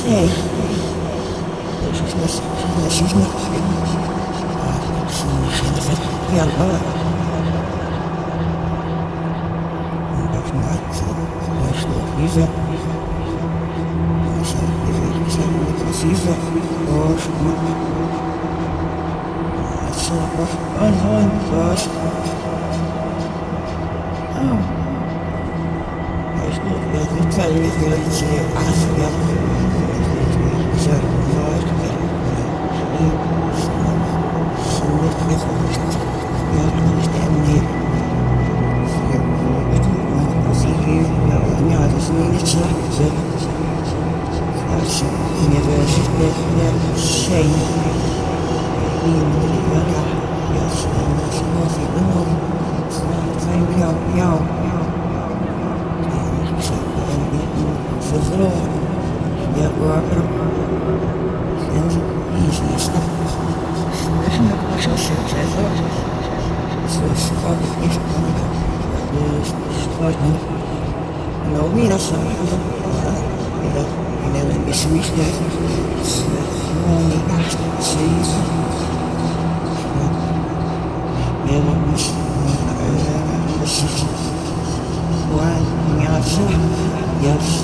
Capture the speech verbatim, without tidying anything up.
say, she's not, she's not, she's not, she's not, yeah, uh, that's not, that's not, he's a, he's a, he's a, he's a, oh, she's not, that's a, oh, no, gosh, oh. It's a little bit of Africa. So, Lord, so you understand me. See you, no, no, there's no it's like that. That's university, that shame. Yes, it's nothing, no, it's not, thank you, yo. Fazendo e agora sendo easy stuff. There's no question as well. So it's probably it's it's starting. No, we are sorry. You know, you know, let me switch that. It's only after season. You know, this this is why we are so yes.